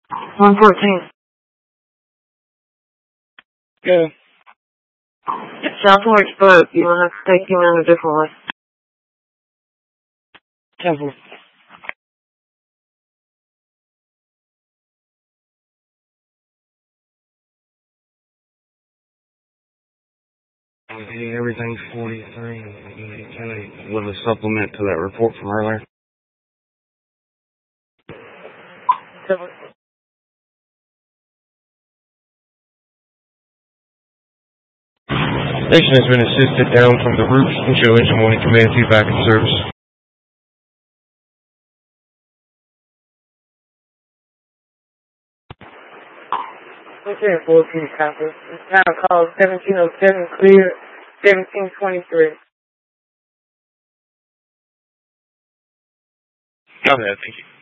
114. Go. Southwards, but you will have to take him in a different way. 10-4. Everything's 43. With a supplement to that report from earlier. Station has been assisted down from the roof and show engine 1 in command to back in service. Okay, 14 copy. It's now called 1707 clear, 1723. Go ahead, thank you.